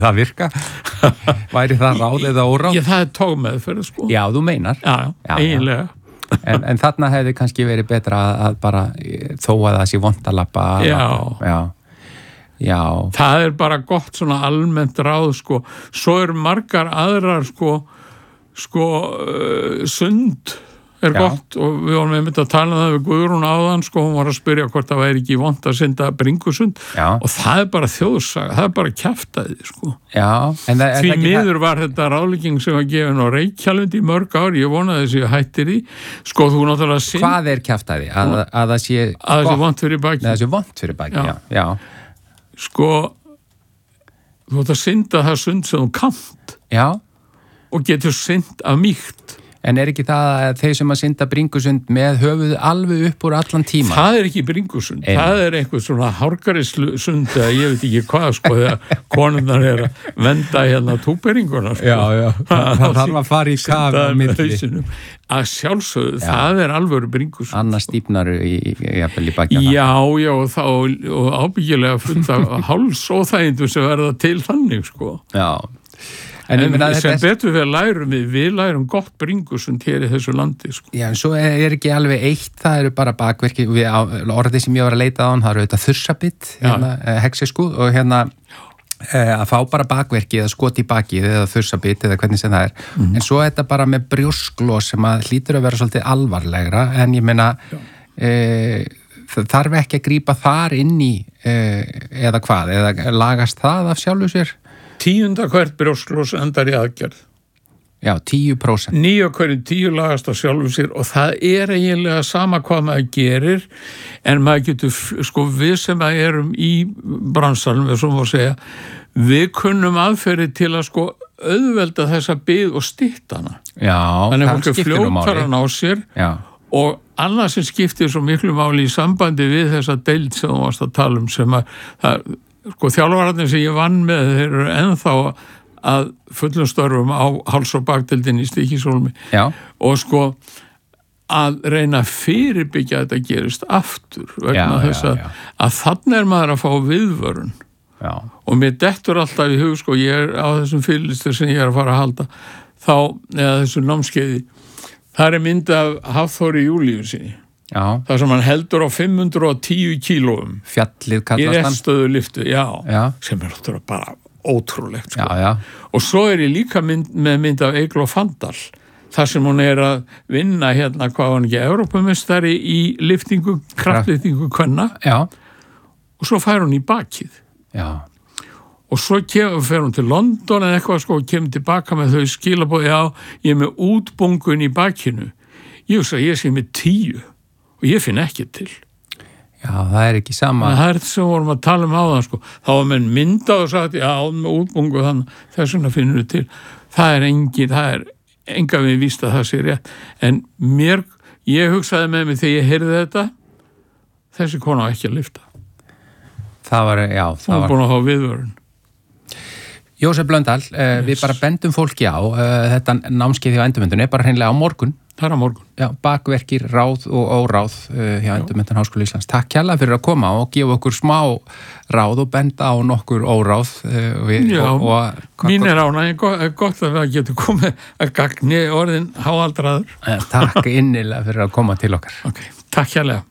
það virka? Væri það ráð eða óráð? Það tógmeðferð, sko. Já, þú meinar. Já, eiginlega. En þarna hefði kannski verið betra að bara þó að það sé vont að labba. Já. Það bara gott svona almennt ráð, sko. Svo margar aðrar, sund gott og við vorum einmitt að tala það við Guðrún áðan, hún var að spyrja hvort það væri ekki vont að synda bringusund og það bara þjóðsaga, það bara kjaftaði, sko. Já. Því miður var þetta ráðlegging sem var gefin á Reykjalundi í mörg ár, ég vonaði þessi hættir í, sko, þú náttúrulega synd. Hvað kjaftaði? Að það sé vont fyrir baki. Það sé vont fyrir baki, já. Sko, þú ætti að synda það sund sem þú kannt. Já. Og getur synd af mýkt. En ekki það að þeir sem að synda bringusund með höfuð alveg upp úr allan tíma? Það ekki bringusund, það einhver svona hárgarisund eða ég veit ekki hvað, sko, þegar konurnar að venda hérna túberinguna, sko. Já, það þarf að fara í kaf á milli. Að sjálfsögðu, það alvöru bringusund. Annars stífnaru í bakjana. Já, og ábyggilega fullt af hálsóþægindum sem verða til þannig, sko. Já. En sem betur við lærum gott bringusund hér í þessu landi, sko. Já, en svo ekki alveg eitt, það eru bara bakverki, orðið sem ég var að leita á hann, það eru auðvitað þursabitt, hexiskuð og að fá bara bakverki eða skot í bakið eða þursabitt eða hvernig sem það er. En svo þetta bara með brjósklós sem að hlýtur að vera svolítið alvarlegra, en ég meina, það þarf ekki að grípa þar inn í eða hvað, eða lagast það af sjálfu sér? 10 hvert brjósklós endar í aðgerð. Já, 10%. 9 hverjum 10 lagast á sjálfum sér og það eiginlega sama hvað maður gerir en maður getur, sko, við sem erum í bransanum, við svo má segja, við kunnum aðferði til að, sko, auðvelda þessa bið og stytta hana. Já, þannig fólk fljótar hann á sér. Já. Og annað sem skiptir svo miklu máli í sambandi við þessa deild sem þú varst að tala sem það sko, þjálfararnir sem ég vann með, þeir eru ennþá að fullum störfum á háls- og bakdeildinni í Stykkishólmi. Já. Og sko, að reyna að fyrirbyggja þetta gerist aftur vegna þess að þannig maður að fá viðvörun. Já. Og mér dettur alltaf í hug, sko, ég á þessum fyrirlistur sem ég að fara að halda, eða þessu námskeiði, það mynd af Hafþóri Júlíusi. Já. Það sem hann heldur á 510 kílóum. Fjallið kallast hann. Í reststöðu lyftu, sem bara ótrúlegt, sko. Já. Og svo ég líka með mynd af Eygló Fandal, þar sem hún að vinna hérna, hvað var hann ekki, Evrópumestari í lyftingu, kraftlyftingu kvenna. Já. Og svo fær hún í bakið. Já. Og svo fer hún til London eða eitthvað, sko, og kemur tilbaka með þau skilaboð, ég með útbungun í bakinu. Ég sé með 10. Og ég finn ekki til. Já, það ekki sama. Það sem vorum að tala áðan, sko. Þá var menn myndað og sagt, með útbungu þannig, þess vegna finnur við til. Það enga við víst að það sé rétt. En ég hugsaði með mig þegar ég heyrði þetta, þessi kona var ekki að lyfta. Það var búin að hafa viðvörun. Jósef Blöndal, við bara bendum fólki á þetta námskeið hjá Endurmenntun bara hreinlega á morgun. Það á morgun. Já, bakverkir, ráð og óráð hjá Endurmenntun Háskóla Íslands. Takk kærlega fyrir að koma og gefa okkur smá ráð og benda á nokkur óráð. Mín ánægja, gott að við getum komið að gagni orðin háaldraður. Takk innilega fyrir að koma til okkar. Ok, takk kærlega.